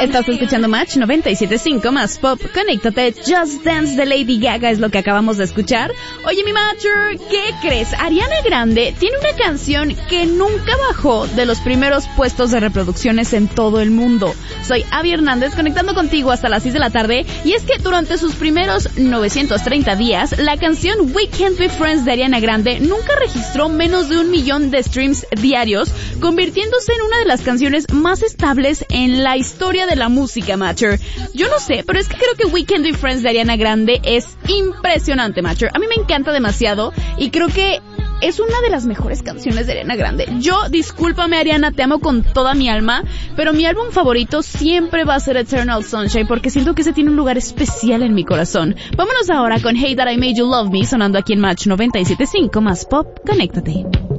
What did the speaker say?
Estás escuchando Match 97.5 más Pop. Conéctate. Just Dance de Lady Gaga es lo que acabamos de escuchar. Oye, mi Matcher, ¿qué crees? Ariana Grande tiene una canción que nunca bajó de los primeros puestos de reproducciones en todo el mundo. Soy Abby Hernández, conectando contigo hasta las 6 de la tarde. Y es que durante sus primeros 930 días, la canción We Can't Be Friends de Ariana Grande nunca registró menos de 1 millón de streams diarios, convirtiéndose en una de las canciones más estables en la historia de la música, Matcher. Yo no sé, pero es que creo que We Can't Be Friends de Ariana Grande es impresionante, Matcher. A mí me encanta demasiado y creo que es una de las mejores canciones de Ariana Grande. Yo, discúlpame Ariana, te amo con toda mi alma, pero mi álbum favorito siempre va a ser Eternal Sunshine porque siento que ese tiene un lugar especial en mi corazón. Vámonos ahora con Hey That I Made You Love Me, sonando aquí en Match 97.5 más Pop. Conéctate.